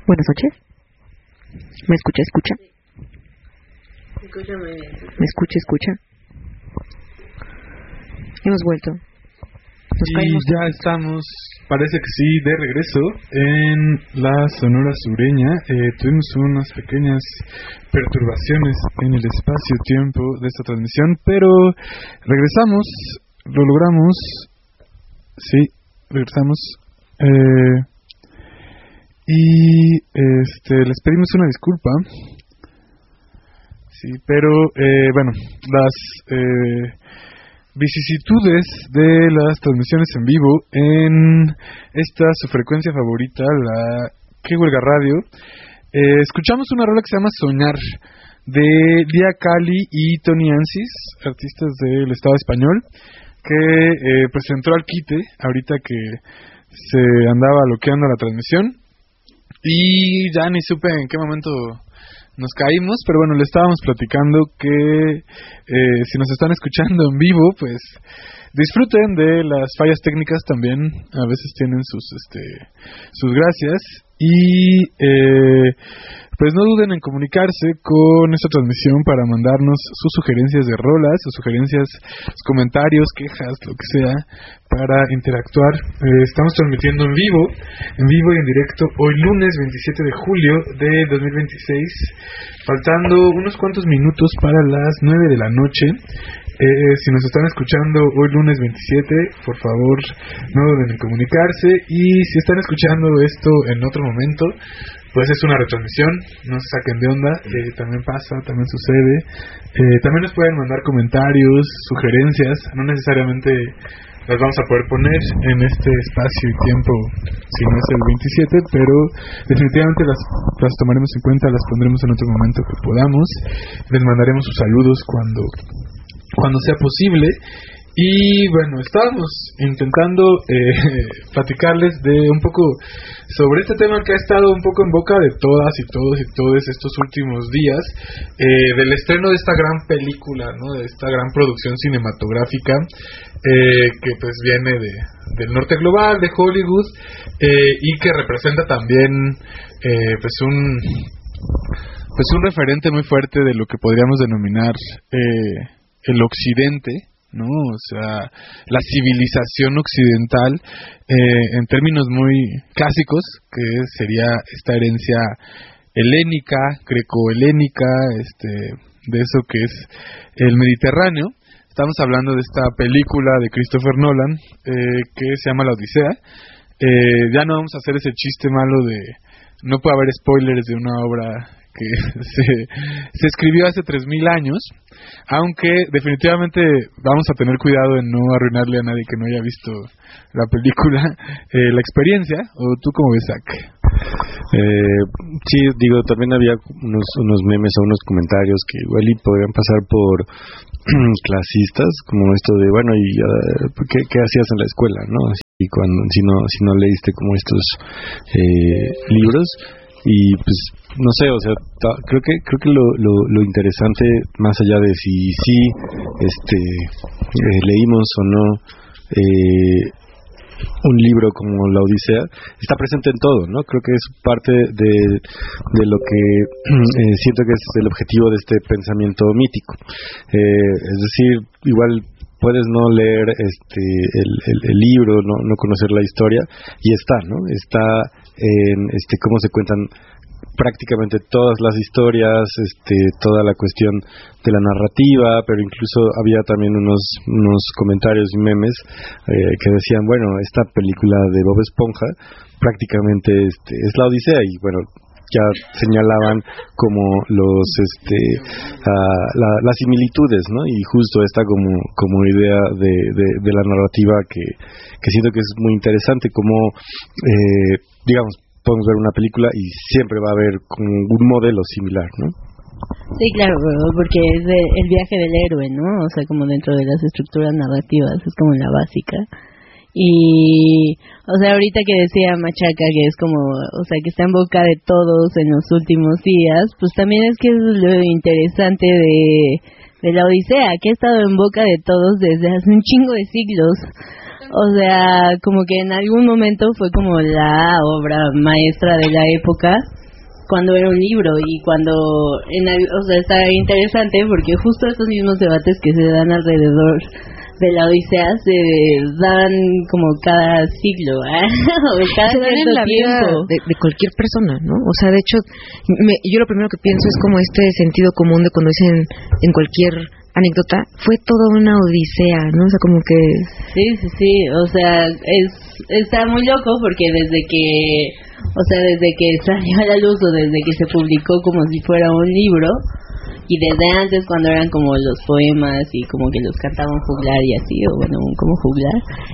Buenas noches. ¿Me escucha? Escúchame. ¿Me escucha? Hemos vuelto. Ya estamos, parece que sí, de regreso en la Sonora Sureña. Tuvimos unas pequeñas perturbaciones en el espacio-tiempo de esta transmisión, pero regresamos, lo logramos. Sí, regresamos. Les pedimos una disculpa. Sí, pero bueno, las vicisitudes de las transmisiones en vivo en esta su frecuencia favorita, la Que Huelga Radio. Escuchamos una rola que se llama Soñar, de Lia Cali y Tony Ansis, artistas del Estado español, que pues entró al quite ahorita que se andaba bloqueando la transmisión, y ya ni supe en qué momento nos caímos, pero bueno, le estábamos platicando que si nos están escuchando en vivo, pues disfruten de las fallas técnicas también, a veces tienen sus gracias, y pues no duden en comunicarse con esta transmisión para mandarnos sus sugerencias de rolas, sus sugerencias, sus comentarios, quejas, lo que sea, para interactuar. Estamos transmitiendo en vivo y en directo hoy lunes 27 de julio de 2026, faltando unos cuantos minutos para las 9 de la noche. Si nos están escuchando hoy lunes 27, por favor no duden en comunicarse, y si están escuchando esto en otro momento, pues es una retransmisión, no se saquen de onda, también pasa, también sucede. También nos pueden mandar comentarios, sugerencias, no necesariamente las vamos a poder poner en este espacio y tiempo si no es el 27, pero definitivamente las tomaremos en cuenta, las pondremos en otro momento que podamos, les mandaremos sus saludos cuando sea posible. Y bueno, estábamos intentando platicarles de un poco sobre este tema que ha estado un poco en boca de todas y todos estos últimos días, del estreno de esta gran película, ¿no? De esta gran producción cinematográfica, que pues viene del norte global, de Hollywood, y que representa también pues un referente muy fuerte de lo que podríamos denominar el occidente, ¿no? O sea, la civilización occidental, en términos muy clásicos, que sería esta herencia helénica, greco-helénica, de eso que es el Mediterráneo. Estamos hablando de esta película de Christopher Nolan, que se llama La Odisea. Ya no vamos a hacer ese chiste malo de no puede haber spoilers de una obra que se escribió hace 3000 años, aunque definitivamente vamos a tener cuidado en no arruinarle a nadie que no haya visto la película la experiencia. ¿O tú cómo ves, Zach? Sí, digo, también había unos memes o unos comentarios que igual y podrían pasar por clasistas, como esto de, bueno, y ¿qué hacías en la escuela, no? Y si no leíste como estos libros. Y pues no sé, o sea, creo que lo interesante, más allá de si leímos o no un libro como La Odisea, está presente en todo, ¿no? Creo que es parte de lo que siento que es el objetivo de este pensamiento mítico. Es decir, igual puedes no leer el libro, no conocer la historia, y está en cómo se cuentan prácticamente todas las historias, toda la cuestión de la narrativa, pero incluso había también unos comentarios y memes que decían, bueno, esta película de Bob Esponja prácticamente es la Odisea, y bueno, ya señalaban como las similitudes, ¿no? Y justo esta como idea de la narrativa que siento que es muy interesante, como digamos, podemos ver una película y siempre va a haber como un modelo similar, ¿no? Sí, claro, porque es el viaje del héroe, ¿no? O sea, como dentro de las estructuras narrativas, es como la básica. Y, o sea, ahorita que decía Machaca que es como, o sea, que está en boca de todos en los últimos días, pues también es que es lo interesante de la Odisea, que ha estado en boca de todos desde hace un chingo de siglos. O sea, como que en algún momento fue como la obra maestra de la época, cuando era un libro y cuando o sea, está interesante porque justo estos mismos debates que se dan alrededor de la Odisea se dan como cada siglo, o cada se dan en la vida tiempo de cualquier persona, ¿no? O sea, de hecho, yo lo primero que pienso es como este sentido común de cuando dicen en cualquier anécdota, fue toda una odisea, ¿no? O sea, como que... Sí, o sea, está muy loco porque desde que salió a la luz o desde que se publicó como si fuera un libro, y desde antes cuando eran como los poemas y como que los cantaba un juglar y así, o bueno, como juglar,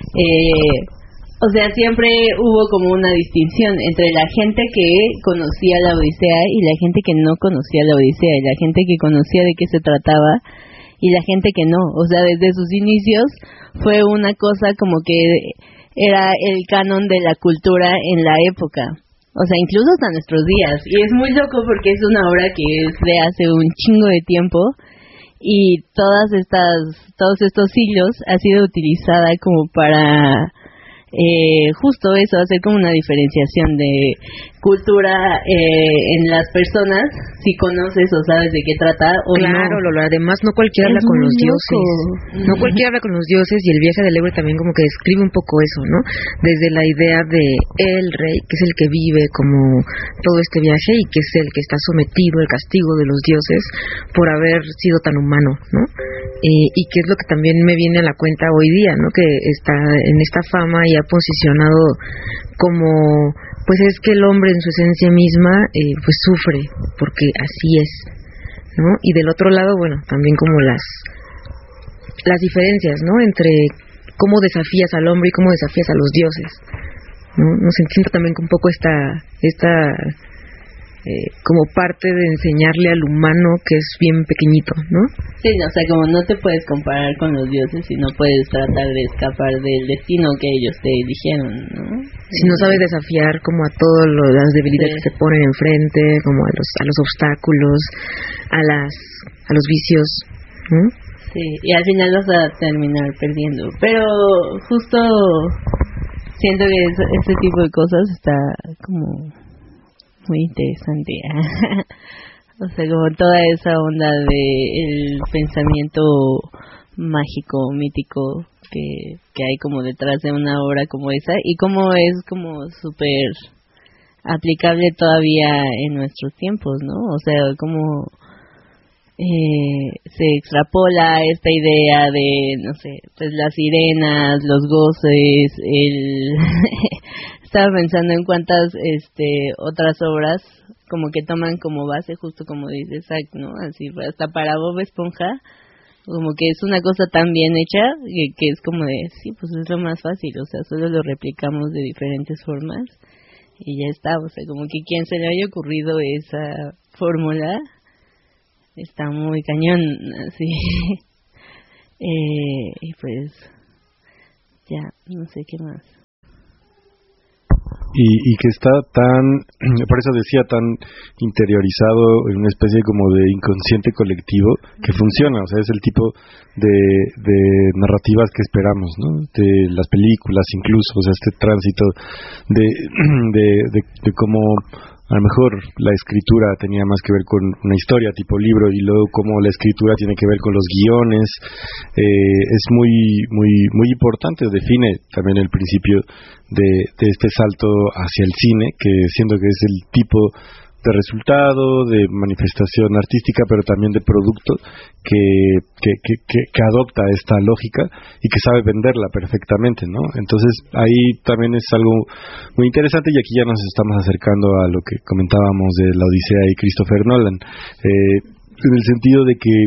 o sea, siempre hubo como una distinción entre la gente que conocía la Odisea y la gente que no conocía la Odisea, y la gente que conocía de qué se trataba y la gente que no. O sea, desde sus inicios fue una cosa como que era el canon de la cultura en la época. O sea, incluso hasta nuestros días. Y es muy loco porque es una obra que es de hace un chingo de tiempo y todos estos siglos ha sido utilizada como para justo eso, hacer como una diferenciación de cultura en las personas, si conoces o sabes de qué trata o claro, no. Además no cualquiera habla con los dioses, no cualquiera habla con los dioses, y el viaje del héroe también como que describe un poco eso, ¿no? Desde la idea de el rey, que es el que vive como todo este viaje y que es el que está sometido al castigo de los dioses por haber sido tan humano, ¿no? Y que es lo que también me viene a la cuenta hoy día, ¿no? Que está en esta fama y ha posicionado como, pues es que el hombre en su esencia misma pues sufre, porque así es, ¿no? Y del otro lado, bueno, también como las diferencias, ¿no? Entre cómo desafías al hombre y cómo desafías a los dioses, ¿no? Nos siento también un poco esta como parte de enseñarle al humano que es bien pequeñito, ¿no? Sí, o sea, como no te puedes comparar con los dioses y no puedes tratar de escapar del destino que ellos te dijeron, ¿no? Si no sabes desafiar como a todas las debilidades que se ponen enfrente, como a los obstáculos, a los vicios, ¿no? Sí, y al final vas a terminar perdiendo. Pero justo siento que ese tipo de cosas está como muy interesante. O sea, como toda esa onda de el pensamiento mágico, mítico que hay como detrás de una obra como esa, y cómo es como súper aplicable todavía en nuestros tiempos, ¿no? O sea, como se extrapola esta idea de, no sé, pues las sirenas, los goces, estaba pensando en cuántas otras obras como que toman como base, justo como dice Zach, ¿no? Así, hasta para Bob Esponja, como que es una cosa tan bien hecha que es como de, sí, pues es lo más fácil, o sea, solo lo replicamos de diferentes formas y ya está. O sea, como que quien se le haya ocurrido esa fórmula está muy cañón, así. Y pues ya, no sé qué más. Y que está tan, por eso decía, tan interiorizado en una especie como de inconsciente colectivo que funciona. O sea, es el tipo de narrativas que esperamos, ¿no? De las películas incluso, o sea, este tránsito de cómo a lo mejor la escritura tenía más que ver con una historia tipo libro, y luego cómo la escritura tiene que ver con los guiones. Es muy muy muy importante, define también el principio de este salto hacia el cine, que siento que es el tipo de resultado, de manifestación artística, pero también de producto que adopta esta lógica y que sabe venderla perfectamente, ¿no? Entonces ahí también es algo muy interesante, y aquí ya nos estamos acercando a lo que comentábamos de la Odisea y Christopher Nolan, en el sentido de que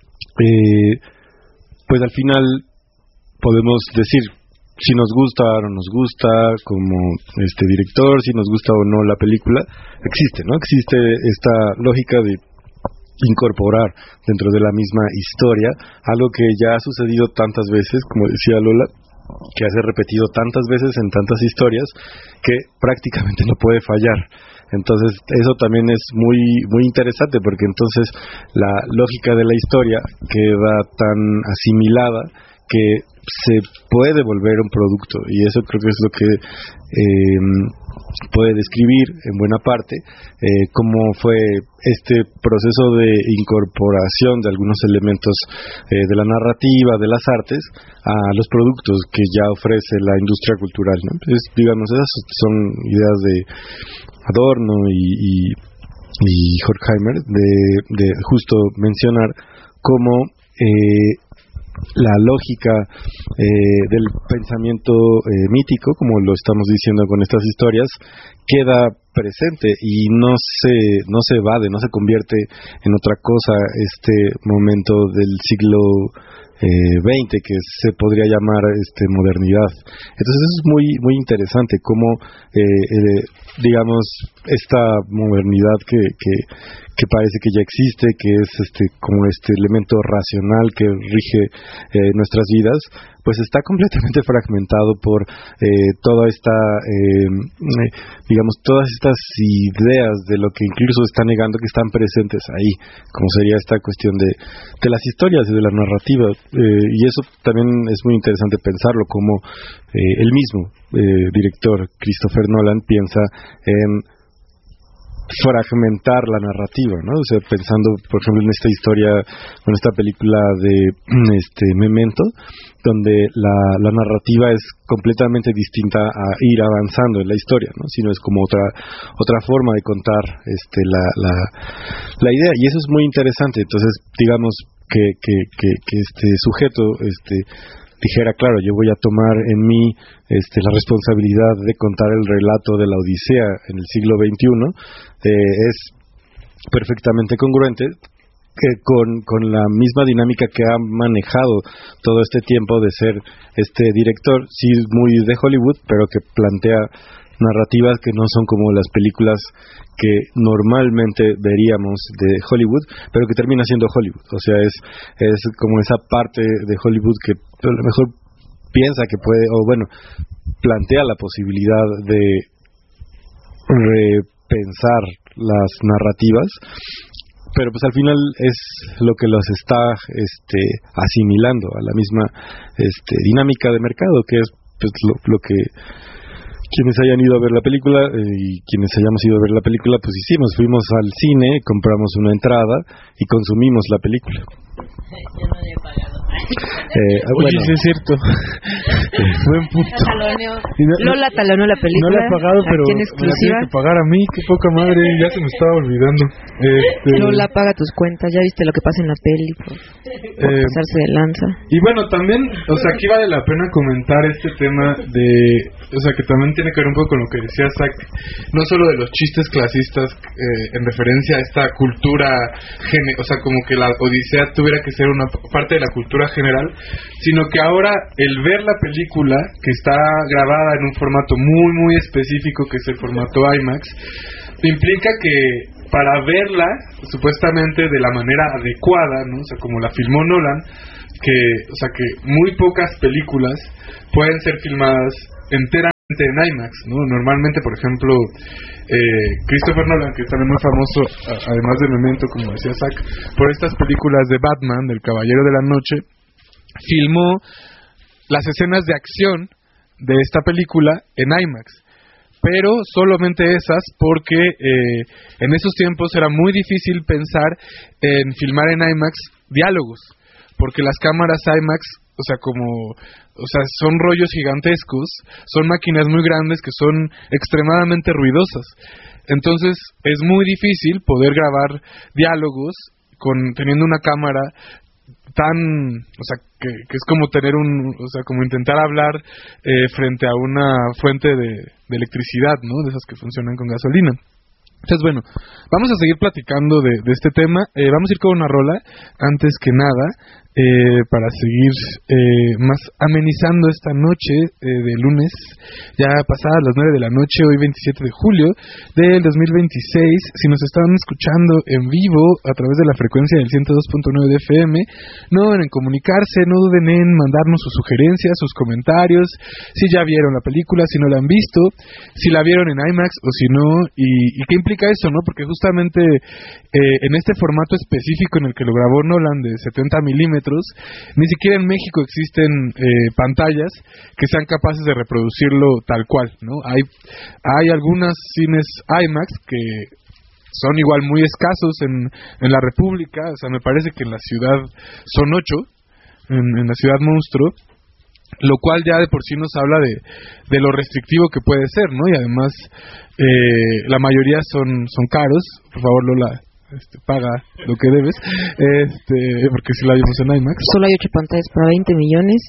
pues al final podemos decir si nos gusta o no nos gusta como director, si nos gusta o no la película. Existe, ¿no? Existe esta lógica de incorporar dentro de la misma historia algo que ya ha sucedido tantas veces, como decía Lola, que ha sido repetido tantas veces en tantas historias que prácticamente no puede fallar. Entonces eso también es muy muy interesante, porque entonces la lógica de la historia queda tan asimilada que se puede volver un producto, y eso creo que es lo que puede describir en buena parte cómo fue este proceso de incorporación de algunos elementos de la narrativa, de las artes, a los productos que ya ofrece la industria cultural, ¿no? Entonces, digamos, esas son ideas de Adorno y Horkheimer, de justo mencionar cómo la lógica del pensamiento mítico, como lo estamos diciendo con estas historias, queda presente y no se evade, no se convierte en otra cosa este momento del siglo XX que se podría llamar modernidad. Entonces es muy muy interesante cómo digamos esta modernidad que parece que ya existe, que es como este elemento racional que rige nuestras vidas, pues está completamente fragmentado por toda esta digamos todas estas ideas de lo que incluso está negando que están presentes ahí, como sería esta cuestión de las historias y de la narrativa, y eso también es muy interesante pensarlo, como el mismo director Christopher Nolan piensa en fragmentar la narrativa, ¿no? O sea, pensando, por ejemplo, en esta historia, en esta película de Memento, donde la narrativa es completamente distinta a ir avanzando en la historia, ¿no? Sino es como otra forma de contar la idea, y eso es muy interesante. Entonces, digamos que este sujeto dijera, claro, yo voy a tomar en mí la responsabilidad de contar el relato de la Odisea en el siglo XXI, es perfectamente congruente con la misma dinámica que ha manejado todo este tiempo de ser este director, sí muy de Hollywood, pero que plantea narrativas que no son como las películas que normalmente veríamos de Hollywood, pero que termina siendo Hollywood. O sea, es como esa parte de Hollywood que a lo mejor piensa que puede, o bueno, plantea la posibilidad de repensar las narrativas, pero pues al final es lo que los está asimilando a la misma dinámica de mercado, que es pues lo que quienes hayan ido a ver la película y quienes hayamos ido a ver la película, pues fuimos al cine, compramos una entrada y consumimos la película. Yo no le he pagado. Oye, sí es cierto. Buen punto. Lola talonó la película. No la he pagado, pero en me la exclusiva. tiene que pagar a mí. Qué poca madre, ya se me estaba olvidando. Lola paga tus cuentas. Ya viste lo que pasa en la peli por pasarse de lanza. Y bueno, también, o sea, aquí vale la pena comentar este tema de, o sea, que también tiene que ver un poco con lo que decía Zach, no solo de los chistes clasistas en referencia a esta cultura, o sea, como que la Odisea tuviera que ser una parte de la cultura general, sino que ahora el ver la película, que está grabada en un formato muy muy específico, que es el formato IMAX, implica que para verla supuestamente de la manera adecuada, ¿no? O sea, como la filmó Nolan, que muy pocas películas pueden ser filmadas enteramente en IMAX, ¿no? Normalmente, por ejemplo, Christopher Nolan, que es también muy famoso, además de Memento, como decía Zach, por estas películas de Batman, del Caballero de la Noche, filmó las escenas de acción de esta película en IMAX, pero solamente esas, porque en esos tiempos era muy difícil pensar en filmar en IMAX diálogos, porque las cámaras IMAX, son rollos gigantescos, son máquinas muy grandes que son extremadamente ruidosas. Entonces es muy difícil poder grabar diálogos teniendo una cámara tan, que es como tener como intentar hablar frente a una fuente de electricidad, ¿no? De esas que funcionan con gasolina. Entonces, bueno, vamos a seguir platicando de este tema. Vamos a ir con una rola, antes que nada, para seguir más amenizando esta noche de lunes, ya pasadas las 9 de la noche, hoy 27 de julio del 2026. Si nos están escuchando en vivo a través de la frecuencia del 102.9 de FM, no duden en comunicarse, no duden en mandarnos sus sugerencias, sus comentarios, si ya vieron la película, si no la han visto, si la vieron en IMAX o si no, y qué implica eso, ¿no? Porque justamente en este formato específico en el que lo grabó Nolan de 70 milímetros, ni siquiera en México existen pantallas que sean capaces de reproducirlo tal cual, ¿no? Hay algunos cines IMAX que son igual muy escasos en la República, o sea, me parece que en la ciudad son 8, en la ciudad monstruo, lo cual ya de por sí nos habla de lo restrictivo que puede ser, ¿no? Y además la mayoría son caros. Por favor, Lola, paga lo que debes, porque si la vimos en IMAX. Solo hay 8 pantallas para 20 millones.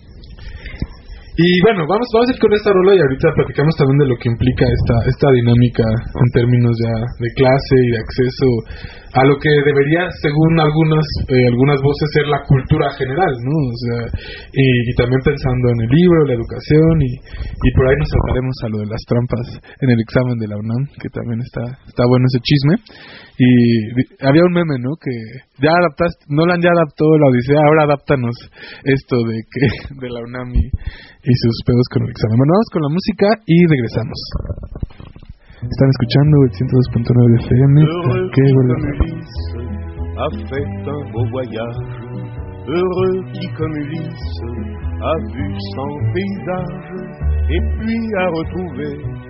Y bueno, vamos a ir con esta rola y ahorita platicamos también de lo que implica esta dinámica en términos ya de clase y de acceso a lo que debería, según algunas voces, ser la cultura general, ¿no? O sea, y también pensando en el libro, la educación y por ahí nos saltaremos a lo de las trampas en el examen de la UNAM, que también está bueno ese chisme. Y había un meme, ¿no? Que Nolan ya adaptó la Odisea, ahora adáptanos esto de la UNAM y sus pedos con el examen. Bueno, vamos con la música y regresamos. Están escuchando el 102.9 de FM. Que a fait un beau voyage, heureux qui comme Ulysse a vu 100 paysages, et puis a retrouvé